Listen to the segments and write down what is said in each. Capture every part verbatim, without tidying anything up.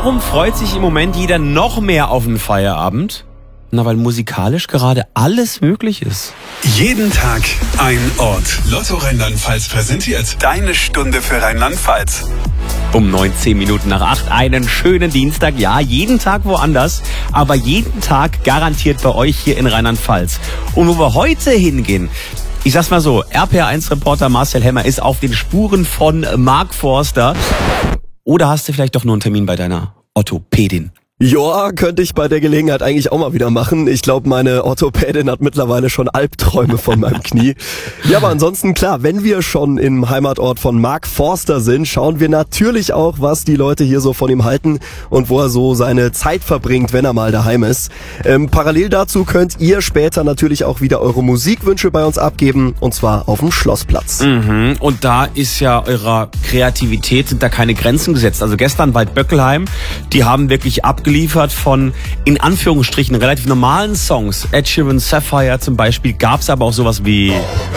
Warum freut sich im Moment jeder noch mehr auf den Feierabend? Na, weil musikalisch gerade alles möglich ist. Jeden Tag ein Ort. Lotto Rheinland-Pfalz präsentiert deine Stunde für Rheinland-Pfalz. Um neunzehn Minuten nach acht, einen schönen Dienstag. Ja, jeden Tag woanders, aber jeden Tag garantiert bei euch hier in Rheinland-Pfalz. Und wo wir heute hingehen, ich sag's mal so, R P R eins Reporter Marcel Hemmer ist auf den Spuren von Mark Forster. Oder hast du vielleicht doch nur einen Termin bei deiner Orthopädin? Ja, könnte ich bei der Gelegenheit eigentlich auch mal wieder machen. Ich glaube, meine Orthopädin hat mittlerweile schon Albträume von meinem Knie. Ja, aber ansonsten klar, wenn wir schon im Heimatort von Mark Forster sind, schauen wir natürlich auch, was die Leute hier so von ihm halten und wo er so seine Zeit verbringt, wenn er mal daheim ist. Ähm, parallel dazu könnt ihr später natürlich auch wieder eure Musikwünsche bei uns abgeben, und zwar auf dem Schlossplatz. Mhm. Und da ist ja eurer Kreativität, sind da keine Grenzen gesetzt. Also gestern Wald Böckelheim, die haben wirklich abgeliefert von, in Anführungsstrichen, relativ normalen Songs. Ed Sheeran, Sapphire zum Beispiel, gab's aber auch sowas wie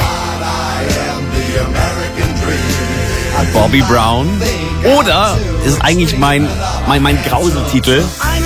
Bobby Brown. Oder, das ist eigentlich mein, mein, mein Grauseltitel,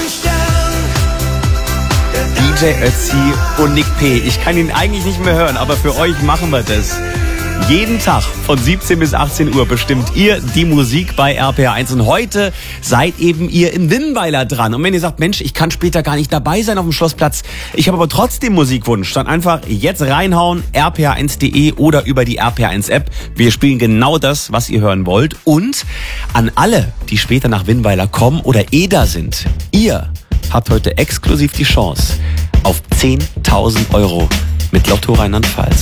D J Ötzi und Nick P. Ich kann ihn eigentlich nicht mehr hören, aber für euch machen wir das. Jeden Tag von siebzehn bis achtzehn Uhr bestimmt ihr die Musik bei R P R eins. Und heute seid eben ihr in Winnweiler dran. Und wenn ihr sagt, Mensch, ich kann später gar nicht dabei sein auf dem Schlossplatz, ich habe aber trotzdem Musikwunsch, dann einfach jetzt reinhauen, r p r eins punkt d e oder über die R P R eins App. Wir spielen genau das, was ihr hören wollt. Und an alle, die später nach Winnweiler kommen oder eh da sind, ihr habt heute exklusiv die Chance auf zehntausend Euro mit Lotto Rheinland-Pfalz.